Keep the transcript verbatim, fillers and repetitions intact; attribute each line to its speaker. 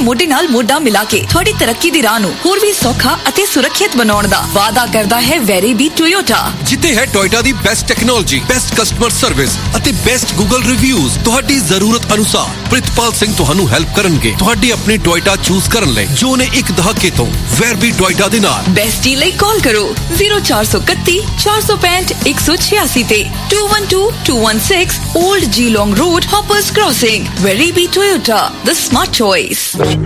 Speaker 1: ਮੋਢੇ ਨਾਲ ਮੋਢਾ ਮਿਲਾ ਕੇ ਤੁਹਾਡੀ ਤਰੱਕੀ ਦੀ ਰਾਹ ਨੂੰ ਹੋਰ ਵੀ ਸੌਖਾ ਅਤੇ ਸੁਰੱਖਿਅਤ ਬਣਾਉਣ ਦਾ ਵਾਅਦਾ ਕਰਦਾ ਹੈ ਵੈਰੀਬੀ ਟੋਯੋਟਾ।
Speaker 2: ਜਿੱਥੇ ਹੈ ਟੋਯੋਟਾ ਦੀ best technology, best customer service ਅਤੇ ਬੈਸਟ ਗੂਗਲ ਰਿਵਿਊਜ਼। ਤੁਹਾਡੀ ਜ਼ਰੂਰਤ ਅਨੁਸਾਰ ਪ੍ਰਿਤਪਾਲ ਸਿੰਘ ਤੁਹਾਨੂੰ ਹੈਲਪ ਕਰਨਗੇ ਤੁਹਾਡੀ ਆਪਣੀ ਟੋਯੋਟਾ ਚੂਜ਼ ਕਰਨ ਲਈ, ਜੋ ਨੇ ਇੱਕ ਦਹਾਕੇ ਤੋਂ ਵੈਰਬੀ ਟੋਯੋਟਾ ਦੇ ਨਾਲ।
Speaker 1: ਬੈਸਟੀ ਲਈ ਕਾਲ ਕਰੋ zero four six one four five zero one six six zero ਤੇ two one two two one six Old Geelong Road, Hoppers Crossing. Weribi Toyota, the smart choice.